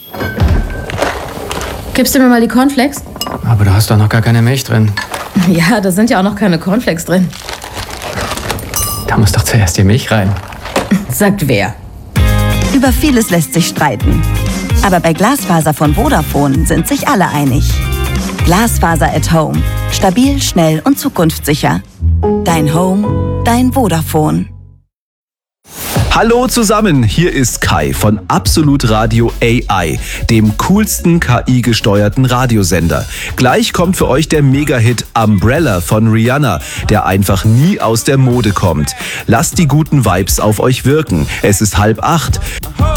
Gibst du mir mal die Cornflakes? Aber du hast doch noch gar keine Milch drin. Ja, da sind ja auch noch keine Cornflakes drin. Da muss doch zuerst die Milch rein. Sagt wer? Über vieles lässt sich streiten. Aber bei Glasfaser von Vodafone sind sich alle einig. Glasfaser at Home. Stabil, schnell und zukunftssicher. Dein Home, dein Vodafone. Hallo zusammen, hier ist Kai von Absolut Radio AI, dem coolsten KI-gesteuerten Radiosender. Gleich kommt für euch der Mega-Hit Umbrella von Rihanna, der einfach nie aus der Mode kommt. Lasst die guten Vibes auf euch wirken. Es ist 7:30.